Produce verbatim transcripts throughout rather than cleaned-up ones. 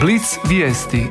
Blic vijesti.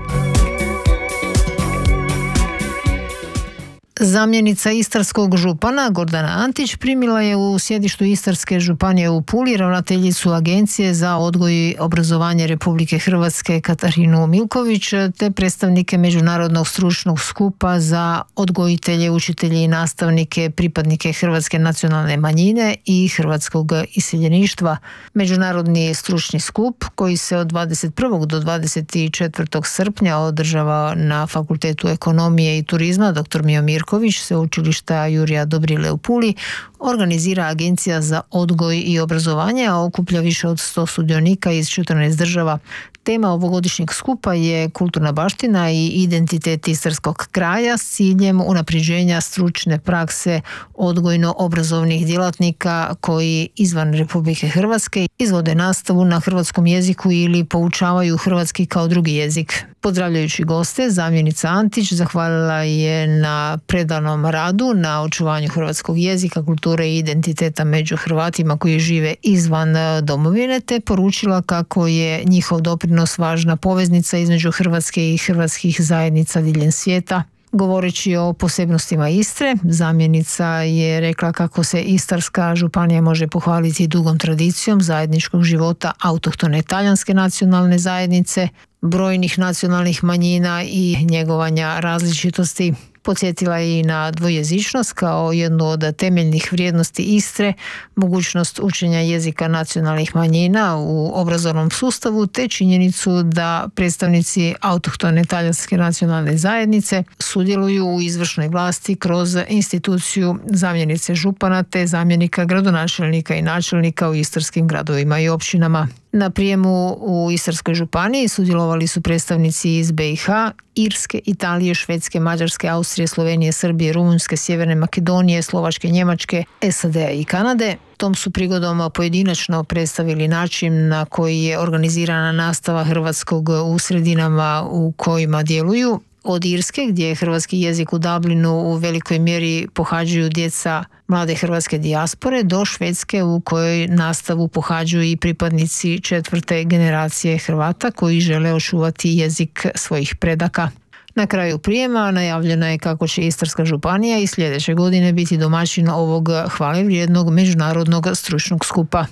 Zamjenica istarskog župana Gordana Antić primila je u sjedištu Istarske županije u Puli ravnateljicu Agencije za odgoj i obrazovanje Republike Hrvatske Katarinu Milković te predstavnike Međunarodnog stručnog skupa za odgojitelje, učitelje i nastavnike, pripadnike hrvatske nacionalne manjine i hrvatskog iseljeništva. Međunarodni stručni skup koji se od dvadeset prvog do dvadeset četvrtog srpnja održava na Fakultetu ekonomije i turizma dr. Mijo Mirković Sveučilišta Jurija Dobrile u Puli organizira Agencija za odgoj i obrazovanje, a okuplja više od sto sudionika iz četrnaest država. Tema ovogodišnjeg skupa je kulturna baština i identitet istarskog kraja s ciljem unapređenja stručne prakse odgojno-obrazovnih djelatnika koji izvan Republike Hrvatske izvode nastavu na hrvatskom jeziku ili poučavaju hrvatski kao drugi jezik. Pozdravljajući goste, zamjenica Antić zahvalila je na predanom radu, na očuvanju hrvatskog jezika, kulture i identiteta među Hrvatima koji žive izvan domovine, te poručila kako je njihov doprinos važna poveznica između Hrvatske i hrvatskih zajednica diljem svijeta. Govoreći o posebnostima Istre, zamjenica je rekla kako se Istarska županija može pohvaliti dugom tradicijom zajedničkog života autohtone talijanske nacionalne zajednice, brojnih nacionalnih manjina i njegovanja različitosti. Podsjetila je i na dvojezičnost kao jednu od temeljnih vrijednosti Istre, mogućnost učenja jezika nacionalnih manjina u obrazovnom sustavu te činjenicu da predstavnici autohtone talijanske nacionalne zajednice sudjeluju u izvršnoj vlasti kroz instituciju zamjenice župana te zamjenika gradonačelnika i načelnika u istarskim gradovima i općinama. Na prijemu u Istarskoj županiji sudjelovali su predstavnici iz be i ha, Irske, Italije, Švedske, Mađarske, Austrije, Slovenije, Srbije, Rumunjske, Sjeverne Makedonije, Slovačke, Njemačke, es a de a i Kanade. Tom su prigodom pojedinačno predstavili način na koji je organizirana nastava hrvatskog u sredinama u kojima djeluju. Od Irske, gdje je hrvatski jezik u Dublinu u velikoj mjeri pohađaju djeca mlade hrvatske dijaspore, do Švedske u kojoj nastavu pohađaju i pripadnici četvrte generacije Hrvata koji žele očuvati jezik svojih predaka. Na kraju prijema najavljeno je kako će Istarska županija i sljedeće godine biti domaćin ovog hvalevrijednog međunarodnog stručnog skupa.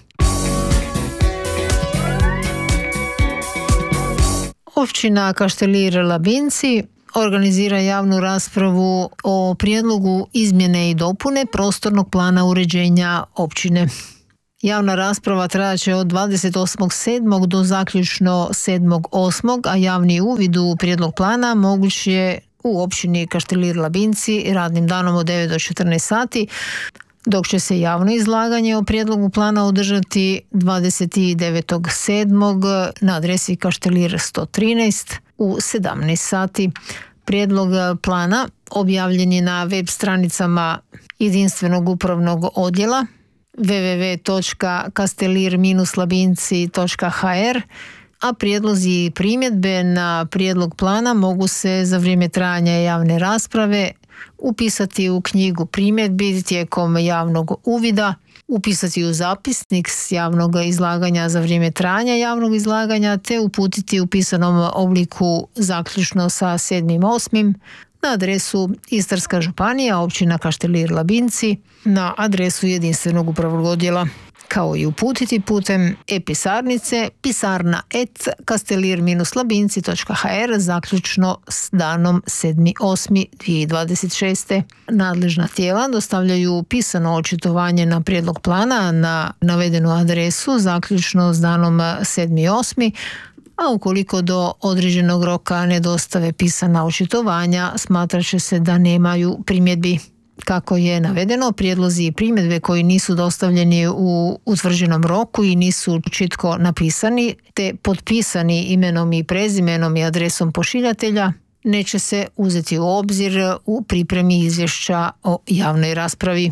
Općina Kaštelir Labinci organizira javnu raspravu o prijedlogu izmjene i dopune prostornog plana uređenja općine. Javna rasprava trajat će od dvadeset osmog sedmog do zaključno sedmog osmog, a javni uvid u prijedlog plana moguć je u općini Kaštelir Labinci radnim danom od devet do četrnaest sati, dok će se javno izlaganje o prijedlogu plana održati dvadeset devetog sedmog na adresi Kaštelir sto trinaest u sedamnaest sati. Prijedlog plana objavljen je na web stranicama jedinstvenog upravnog odjela w w w točka kastelir labinci točka ha er, a prijedlozi i primjedbe na prijedlog plana mogu se za vrijeme trajanja javne rasprave upisati u knjigu primjedbi tijekom javnog uvida, upisati u zapisnik s javnog izlaganja za vrijeme trajanja javnog izlaganja te uputiti u pisanom obliku zaključno sa sedmog osmog na adresu Istarska županija, općina Kaštelir Labinci, na adresu jedinstvenog upravnog odjela, kao i uputiti putem e-pisarnice pisarna et kastelir labinci točka ha er zaključno s danom sedmog osmog dvije tisuće dvadeset šeste. Nadležna tijela dostavljaju pisano očitovanje na prijedlog plana na navedenu adresu zaključno s danom sedmog osmog, a ukoliko do određenog roka ne dostave pisana očitovanja, smatrat će se da nemaju primjedbi. Kako je navedeno, prijedlozi i primjedbe koji nisu dostavljeni u utvrđenom roku i nisu čitko napisani, te potpisani imenom i prezimenom i adresom pošiljatelja, neće se uzeti u obzir u pripremi izvješća o javnoj raspravi.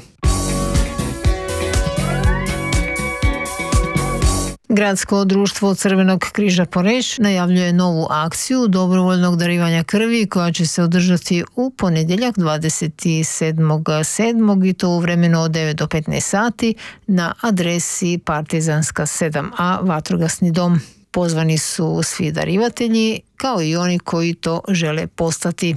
Gradsko društvo Crvenog križa Poreč najavljuje novu akciju dobrovoljnog darivanja krvi koja će se održati u ponedjeljak dvadeset sedmog sedmog i to u vremenu od devet do petnaest sati na adresi Partizanska sedam a Vatrogasni dom. Pozvani su svi darivatelji, kao i oni koji to žele postati.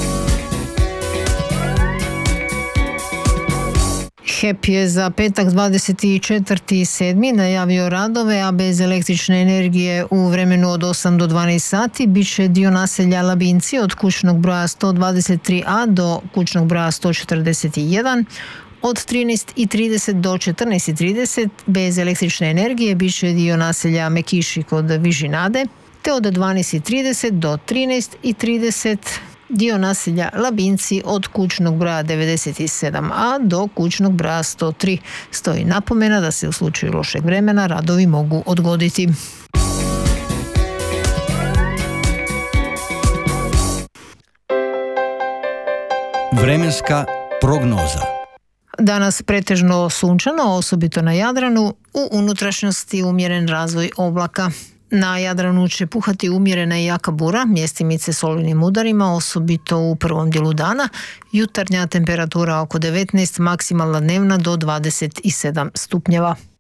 H E P je za petak dvadeset četvrti sedmi najavio radove, a bez električne energije u vremenu od osam do dvanaest sati bit će dio naselja Labinci od kućnog broja sto dvadeset tri a do kućnog broja sto četrdeset jedan. Od trinaest i trideset do četrnaest i trideset bez električne energije bit će dio naselja Mekiši kod Vižinade, te od dvanaest i trideset do trinaest i trideset dio naselja Labinci od kućnog broja devedeset sedam a do kućnog broja sto tri. Stoji napomena da se u slučaju lošeg vremena radovi mogu odgoditi. Vremenska prognoza. Danas pretežno sunčano, osobito na Jadranu, u unutrašnjosti umjeren razvoj oblaka. Na Jadranu će puhati umjerena i jaka bura, mjestimice s olujnim udarima, osobito u prvom dijelu dana. Jutarnja temperatura oko devetnaest, maksimalna dnevna do dvadeset sedam stupnjeva.